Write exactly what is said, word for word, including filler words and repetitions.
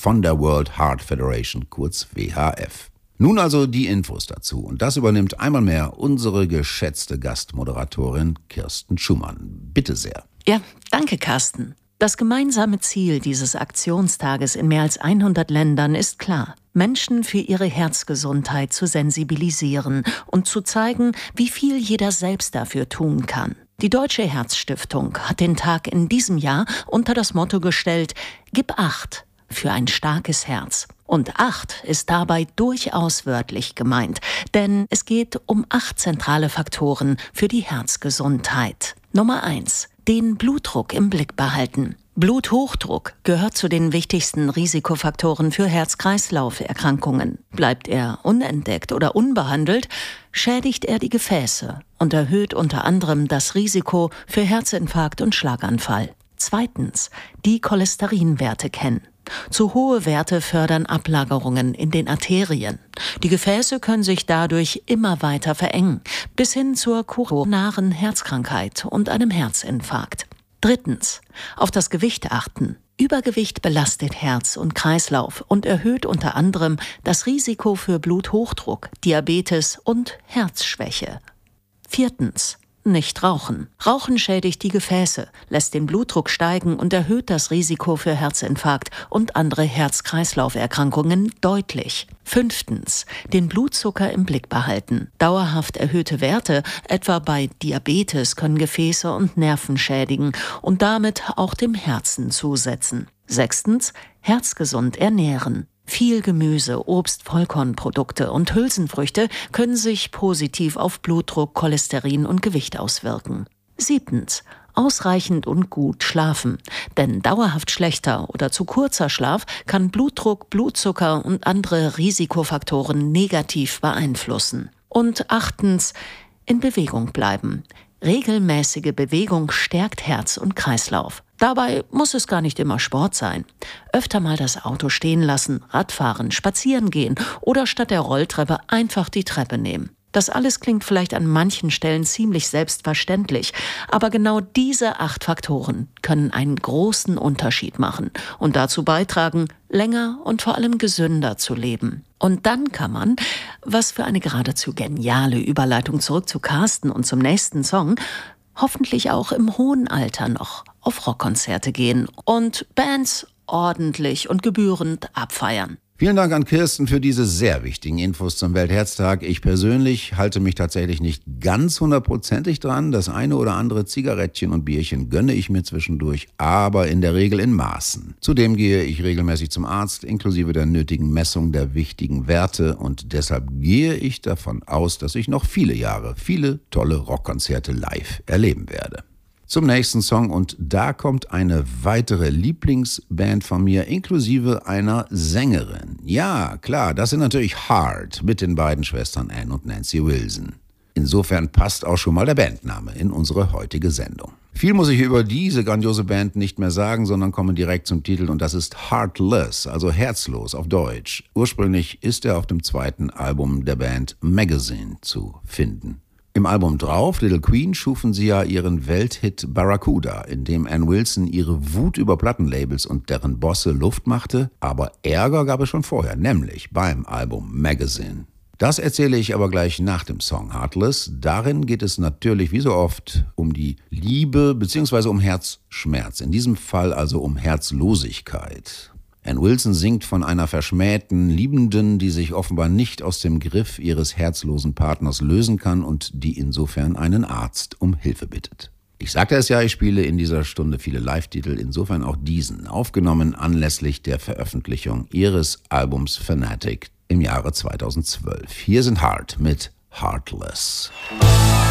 von der World Heart Federation, kurz W H F. Nun also die Infos dazu. Und das übernimmt einmal mehr unsere geschätzte Gastmoderatorin Kirsten Schumann. Bitte sehr. Ja, danke, Carsten. Das gemeinsame Ziel dieses Aktionstages in mehr als hundert Ländern ist klar: Menschen für ihre Herzgesundheit zu sensibilisieren und zu zeigen, wie viel jeder selbst dafür tun kann. Die Deutsche Herzstiftung hat den Tag in diesem Jahr unter das Motto gestellt: Gib Acht für ein starkes Herz. Und acht ist dabei durchaus wörtlich gemeint, denn es geht um acht zentrale Faktoren für die Herzgesundheit. Nummer eins. Den Blutdruck im Blick behalten. Bluthochdruck gehört zu den wichtigsten Risikofaktoren für Herz-Kreislauf-Erkrankungen. Bleibt er unentdeckt oder unbehandelt, schädigt er die Gefäße und erhöht unter anderem das Risiko für Herzinfarkt und Schlaganfall. Zweitens, die Cholesterinwerte kennen. Zu hohe Werte fördern Ablagerungen in den Arterien. Die Gefäße können sich dadurch immer weiter verengen, bis hin zur koronaren Herzkrankheit und einem Herzinfarkt. Drittens, auf das Gewicht achten. Übergewicht belastet Herz und Kreislauf und erhöht unter anderem das Risiko für Bluthochdruck, Diabetes und Herzschwäche. Viertens, nicht rauchen. Rauchen schädigt die Gefäße, lässt den Blutdruck steigen und erhöht das Risiko für Herzinfarkt und andere Herz-Kreislauf-Erkrankungen deutlich. Fünftens, den Blutzucker im Blick behalten. Dauerhaft erhöhte Werte, etwa bei Diabetes, können Gefäße und Nerven schädigen und damit auch dem Herzen zusetzen. Sechstens, herzgesund ernähren. Viel Gemüse, Obst, Vollkornprodukte und Hülsenfrüchte können sich positiv auf Blutdruck, Cholesterin und Gewicht auswirken. Siebtens. Ausreichend und gut schlafen. Denn dauerhaft schlechter oder zu kurzer Schlaf kann Blutdruck, Blutzucker und andere Risikofaktoren negativ beeinflussen. Und achtens. In Bewegung bleiben. Regelmäßige Bewegung stärkt Herz und Kreislauf. Dabei muss es gar nicht immer Sport sein. Öfter mal das Auto stehen lassen, Radfahren, spazieren gehen oder statt der Rolltreppe einfach die Treppe nehmen. Das alles klingt vielleicht an manchen Stellen ziemlich selbstverständlich, aber genau diese acht Faktoren können einen großen Unterschied machen und dazu beitragen, länger und vor allem gesünder zu leben. Und dann kann man, was für eine geradezu geniale Überleitung zurück zu Carsten und zum nächsten Song, hoffentlich auch im hohen Alter noch auf Rockkonzerte gehen und Bands ordentlich und gebührend abfeiern. Vielen Dank an Kirsten für diese sehr wichtigen Infos zum Weltherztag. Ich persönlich halte mich tatsächlich nicht ganz hundertprozentig dran. Das eine oder andere Zigarettchen und Bierchen gönne ich mir zwischendurch, aber in der Regel in Maßen. Zudem gehe ich regelmäßig zum Arzt, inklusive der nötigen Messung der wichtigen Werte. Und deshalb gehe ich davon aus, dass ich noch viele Jahre, viele tolle Rockkonzerte live erleben werde. Zum nächsten Song und da kommt eine weitere Lieblingsband von mir, inklusive einer Sängerin. Ja, klar, das sind natürlich Heart mit den beiden Schwestern Ann und Nancy Wilson. Insofern passt auch schon mal der Bandname in unsere heutige Sendung. Viel muss ich über diese grandiose Band nicht mehr sagen, sondern komme direkt zum Titel und das ist Heartless, also herzlos auf Deutsch. Ursprünglich ist er auf dem zweiten Album der Band Magazine zu finden. Im Album drauf, Little Queen, schufen sie ja ihren Welthit Barracuda, in dem Ann Wilson ihre Wut über Plattenlabels und deren Bosse Luft machte, aber Ärger gab es schon vorher, nämlich beim Album Magazine. Das erzähle ich aber gleich nach dem Song Heartless. Darin geht es natürlich wie so oft um die Liebe bzw. um Herzschmerz, in diesem Fall also um Herzlosigkeit. Ann Wilson singt von einer verschmähten Liebenden, die sich offenbar nicht aus dem Griff ihres herzlosen Partners lösen kann und die insofern einen Arzt um Hilfe bittet. Ich sagte es ja, ich spiele in dieser Stunde viele Live-Titel, insofern auch diesen, aufgenommen anlässlich der Veröffentlichung ihres Albums Fanatic im Jahre zweitausendzwölf. Hier sind Heart mit Heartless.